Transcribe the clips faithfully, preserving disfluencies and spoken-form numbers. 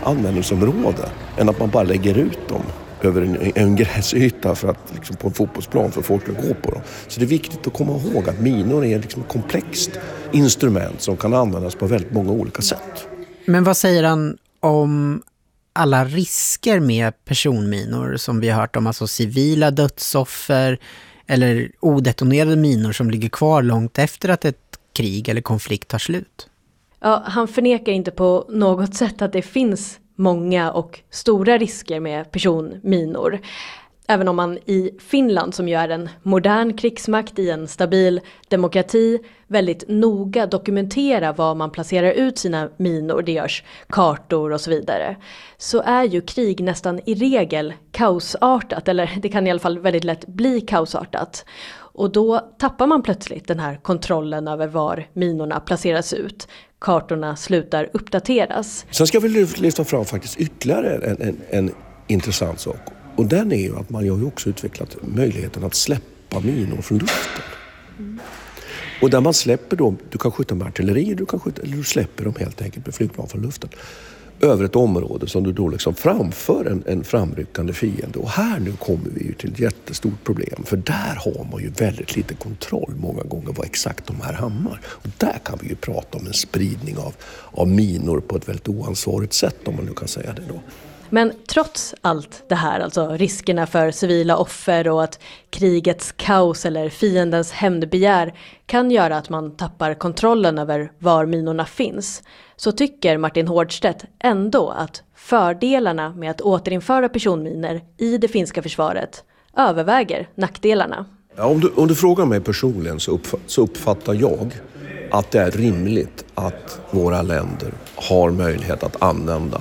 användningsområde än att man bara lägger ut dem över en, en gräsyta för att, liksom, på en fotbollsplan för folk att gå på dem. Så det är viktigt att komma ihåg att minor är liksom ett komplext instrument som kan användas på väldigt många olika sätt. Men vad säger han om alla risker med personminor som vi har hört om, alltså civila dödsoffer eller odetonerade minor som ligger kvar långt efter att ett krig eller konflikt tar slut? Ja, han förnekar inte på något sätt att det finns många och stora risker med personminor. Även om man i Finland, som ju är en modern krigsmakt i en stabil demokrati, väldigt noga dokumenterar var man placerar ut sina minor, det görs kartor och så vidare, så är ju krig nästan i regel kaosartat, eller det kan i alla fall väldigt lätt bli kaosartat. Och då tappar man plötsligt den här kontrollen över var minorna placeras ut. Kartorna slutar uppdateras. Sen ska vi lyfta fram faktiskt ytterligare en, en, en intressant sak. Och den är ju att man har ju också utvecklat möjligheten att släppa minor från luften. Mm. Och där man släpper dem, du kan skjuta med artilleri, du kan skjuta, eller du släpper dem helt enkelt med flygplan från luften. Över ett område som du då liksom framför en, en framryckande fiende. Och här nu kommer vi ju till ett jättestort problem. För där har man ju väldigt lite kontroll många gånger vad exakt de här hamnar. Och där kan vi ju prata om en spridning av, av minor på ett väldigt oansvarigt sätt, om man nu kan säga det då. Men trots allt det här, alltså riskerna för civila offer och att krigets kaos eller fiendens hämndbegär kan göra att man tappar kontrollen över var minorna finns, så tycker Martin Hårdstedt ändå att fördelarna med att återinföra personminor i det finska försvaret överväger nackdelarna. Ja, om, du, om du frågar mig personligen så, uppf- så uppfattar jag att det är rimligt att våra länder har möjlighet att använda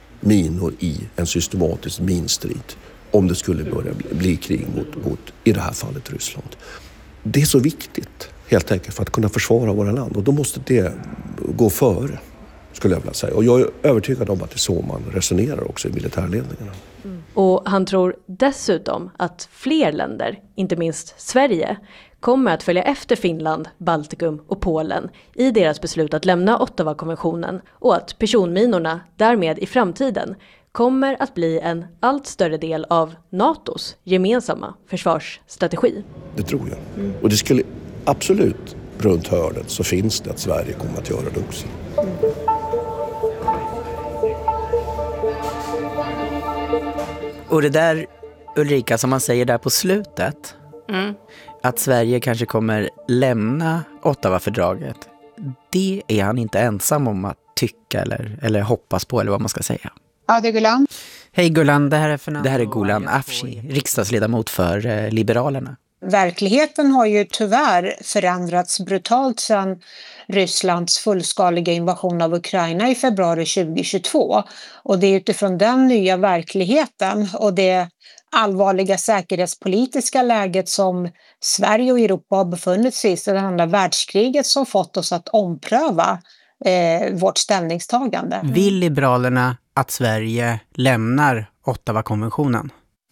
minor i en systematisk minstrid om det skulle börja bli, bli krig mot, mot, i det här fallet, Ryssland. Det är så viktigt helt enkelt för att kunna försvara våra land, och då måste det gå före, skulle jag vilja säga. Och jag är övertygad om att det är så man resonerar också i militärledningarna. Mm. Och han tror dessutom att fler länder, inte minst Sverige, kommer att följa efter Finland, Baltikum och Polen i deras beslut att lämna Ottawa-konventionen, och att personminorna därmed i framtiden kommer att bli en allt större del av NATOs gemensamma försvarsstrategi. Det tror jag. Mm. Och det skulle absolut, runt hörnet så finns det att Sverige kommer att göra det också. Mm. Och det där, Ulrika, som man säger där på slutet, mm. att Sverige kanske kommer lämna Ottawa-fördraget, det är han inte ensam om att tycka eller, eller hoppas på, eller vad man ska säga. Ja, det är Gulan. Hej Gulan, det här är Fernando. Det här är Gulan Afshi, riksdagsledamot för eh, Liberalerna. Verkligheten har ju tyvärr förändrats brutalt sedan Rysslands fullskaliga invasion av Ukraina i februari tjugohundratjugotvå. Och det är utifrån den nya verkligheten och det allvarliga säkerhetspolitiska läget som Sverige och Europa har befunnit sig i sedan det andra världskriget som fått oss att ompröva eh, vårt ställningstagande. Vill Liberalerna att Sverige lämnar Ottawa-konventionen?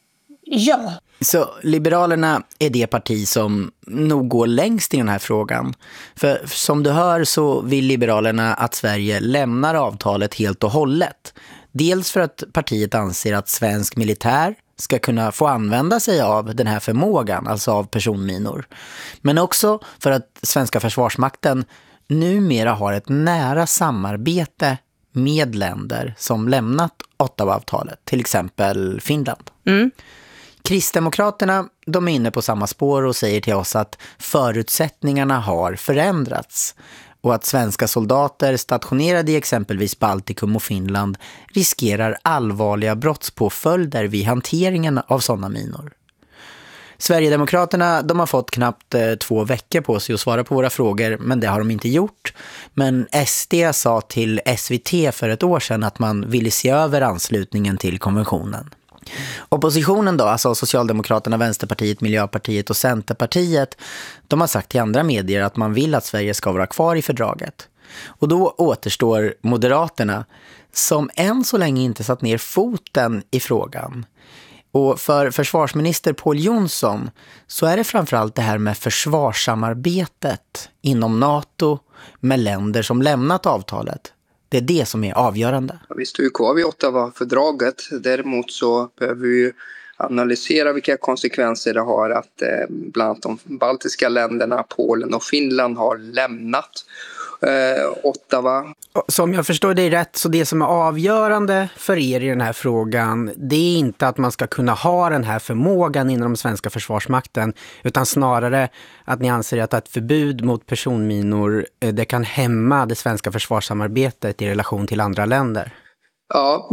Ja. Så Liberalerna är det parti som nog går längst i den här frågan. För som du hör så vill Liberalerna att Sverige lämnar avtalet helt och hållet. Dels för att partiet anser att svensk militär ska kunna få använda sig av den här förmågan, alltså av personminor. Men också för att svenska försvarsmakten numera har ett nära samarbete med länder som lämnat Ottawa-avtalet, till exempel Finland. Mm. Kristdemokraterna, de är inne på samma spår och säger till oss att förutsättningarna har förändrats och att svenska soldater stationerade i exempelvis Baltikum och Finland riskerar allvarliga brottspåföljder vid hanteringen av sådana minor. Sverigedemokraterna, de har fått knappt eh, två veckor på sig att svara på våra frågor, men det har de inte gjort. Men S D sa till S V T för ett år sedan att man ville se över anslutningen till konventionen. Oppositionen då, alltså Socialdemokraterna, Vänsterpartiet, Miljöpartiet och Centerpartiet, de har sagt till andra medier att man vill att Sverige ska vara kvar i fördraget. Och då återstår Moderaterna, som än så länge inte satt ner foten i frågan. Och för försvarsminister Pål Jonsson så är det framförallt det här med försvarssamarbetet inom NATO med länder som lämnat avtalet Det är det som är avgörande. Vi står ju kvar vid Ottawa-fördraget. Däremot så behöver vi ju analysera vilka konsekvenser det har att eh, bland annat de baltiska länderna, Polen och Finland har lämnat eh, Ottawa. Så om jag förstår dig rätt, så det som är avgörande för er i den här frågan, det är inte att man ska kunna ha den här förmågan inom den svenska försvarsmakten, utan snarare att ni anser att ett förbud mot personminor, det kan hämma det svenska försvarssamarbetet i relation till andra länder. Ja,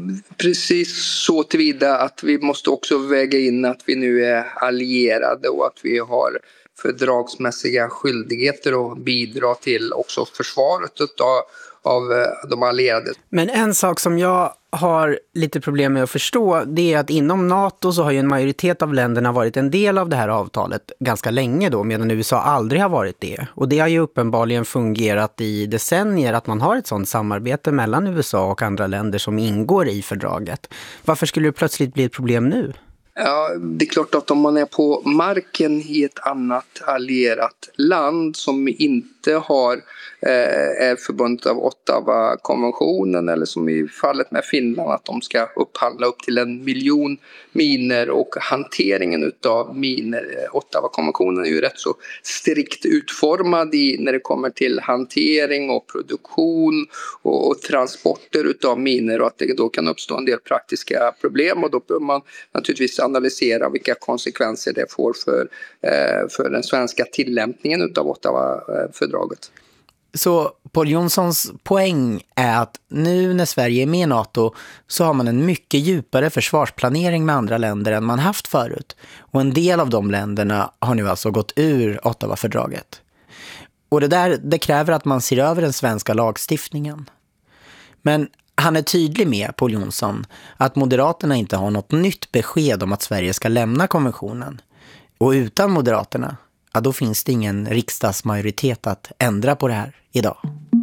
precis så tillvida att vi måste också väga in att vi nu är allierade och att vi har fördragsmässiga skyldigheter att bidra till också försvaret av, av de allierade. Men en sak som jag har lite problem med att förstå, det är att inom NATO så har ju en majoritet av länderna varit en del av det här avtalet ganska länge då, medan U S A aldrig har varit det. Och det har ju uppenbarligen fungerat i decennier att man har ett sådant samarbete mellan U S A och andra länder som ingår i fördraget. Varför skulle det plötsligt bli ett problem nu? Ja, det är klart att om man är på marken i ett annat allierat land som inte har eh, är förbundet av Ottawa-konventionen, eller som i fallet med Finland att de ska upphandla upp till en miljon miner, och hanteringen utav miner, Ottawa-konventionen är ju rätt så strikt utformad i, när det kommer till hantering och produktion och, och transporter utav miner, och att det då kan uppstå en del praktiska problem, och då bör man naturligtvis analysera vilka konsekvenser det får för, eh, för den svenska tillämpningen utav Ottawa-fördraget. Så Pål Jonssons poäng är att nu när Sverige är med i NATO så har man en mycket djupare försvarsplanering med andra länder än man haft förut. Och en del av de länderna har nu alltså gått ur Ottawa-fördraget. Och det där, det kräver att man ser över den svenska lagstiftningen. Men han är tydlig med, Pål Jonsson, att Moderaterna inte har något nytt besked om att Sverige ska lämna konventionen. Och utan Moderaterna, ja, då finns det ingen riksdagsmajoritet att ändra på det här idag.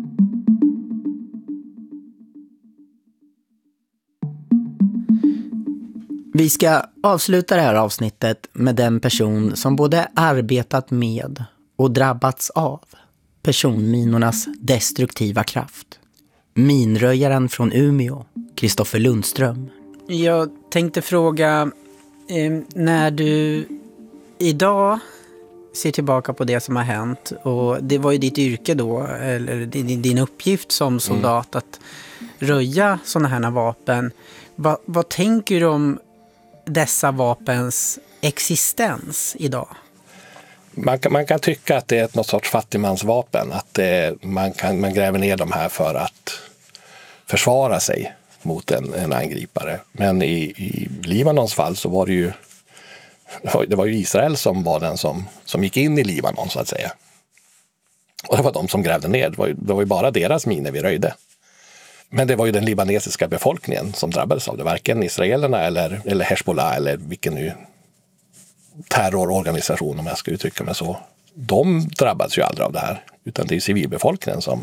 Vi ska avsluta det här avsnittet med den person som både arbetat med och drabbats av personminornas destruktiva kraft. Minröjaren från Umeå, Kristoffer Lundström. Jag tänkte fråga, eh, när du idag ser tillbaka på det som har hänt, och det var ju ditt yrke då, eller din uppgift som soldat, mm. att röja sådana här vapen. Va, vad tänker du om dessa vapens existens idag? Man kan, man kan tycka att det är ett något sorts fattigmansvapen, att det, man, kan, man gräver ner de här för att försvara sig mot en, en angripare. Men i, i Libanons fall så var det ju det var ju Israel som var den som, som gick in i Libanon, så att säga. Och det var de som grävde ner. Det var ju, det var ju bara deras miner vi röjde. Men det var ju den libanesiska befolkningen som drabbades av det. Varken israelerna eller, eller Hezbollah eller vilken nu terrororganisation, om jag ska uttrycka mig så. De drabbades ju aldrig av det här. Utan det är civilbefolkningen som,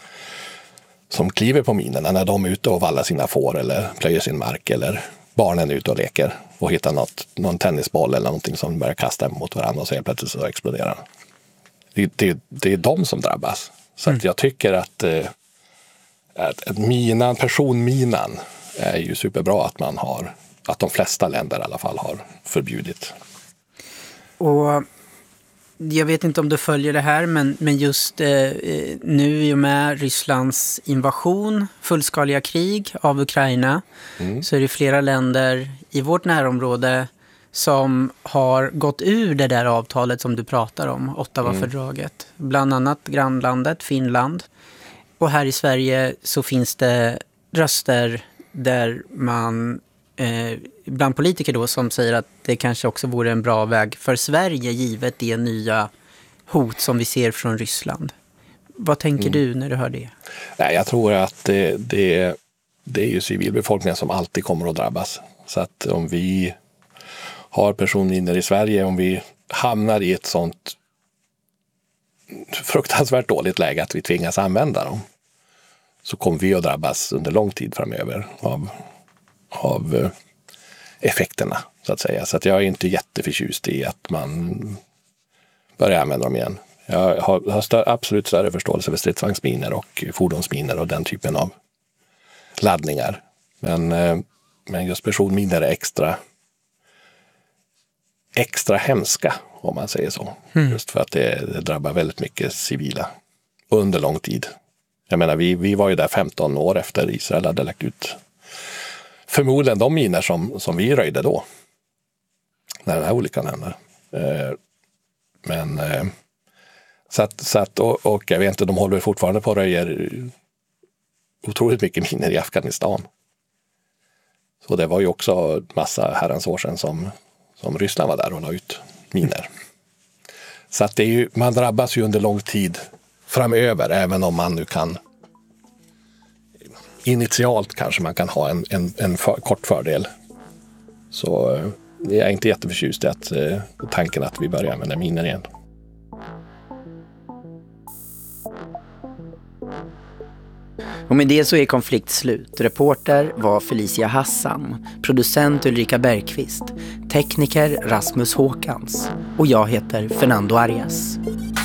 som kliver på minerna när de är ute och vallar sina får eller plöjer sin mark, eller barnen är ute och leker och hittar något, någon tennisboll eller någonting som börjar kasta mot varandra, och så helt plötsligt så exploderar. Det, det, det är de som drabbas. Så mm. att jag tycker att, eh, att, att minan, personminan är ju superbra att man har, att de flesta länder i alla fall har förbjudit. Och jag vet inte om du följer det här, men, men just eh, nu i och med Rysslands invasion, fullskaliga krig av Ukraina, mm. så är det flera länder i vårt närområde som har gått ur det där avtalet som du pratar om, Ottawa-fördraget. Mm. Bland annat grannlandet Finland. Och här i Sverige så finns det röster där man Eh, bland politiker då som säger att det kanske också vore en bra väg för Sverige givet det nya hot som vi ser från Ryssland. Vad tänker mm. du när du hör det? Nej, jag tror att det, det, det är ju civilbefolkningen som alltid kommer att drabbas. Så att om vi har personminor i Sverige, om vi hamnar i ett sånt fruktansvärt dåligt läge att vi tvingas använda dem, så kommer vi att drabbas under lång tid framöver av av effekterna, så att säga. Så att jag är inte jätteförtjust i att man börjar använda dem igen. Jag har, har stör, absolut större förståelse för stridsvagnsminer och fordonsminer och den typen av laddningar. Men, men just personminor är extra extra hemska, om man säger så. Mm. Just för att det, det drabbar väldigt mycket civila under lång tid. Jag menar, vi, vi var ju där femton år efter Israel hade lagt ut förmodligen de miner som, som vi röjde då. När den här olyckan hände. Eh, men eh, så att, så att och, och jag vet inte, de håller fortfarande på att röja otroligt mycket miner i Afghanistan. Så det var ju också massa herrans år sedan som, som Ryssland var där och la ut miner. Så att det är ju, man drabbas ju under lång tid framöver, även om man nu kan initialt kanske man kan ha en, en, en för, kort fördel. Så jag är inte jätteförtjust i att, eh, tanken att vi börjar använda miner igen. Och med det så är konflikt slut. Reporter var Felicia Hassan, producent Ulrika Bergqvist, tekniker Rasmus Håkans och jag heter Fernando Arias.